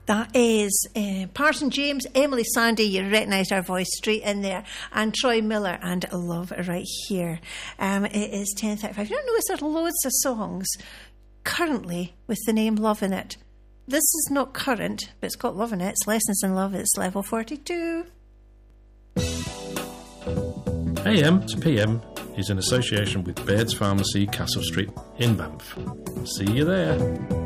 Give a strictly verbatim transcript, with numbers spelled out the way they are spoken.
That is uh, Parson James, Emily Sandy, you recognise our voice straight in there, and Troy Miller and Love Right Here. Um, it is ten thirty-five. You don't notice there's loads of songs currently with the name Love in it. This is not current, but it's got love in it. It's Lessons in Love. It's level forty-two. A M to P M is in association with Baird's Pharmacy, Castle Street in Banff. See you there.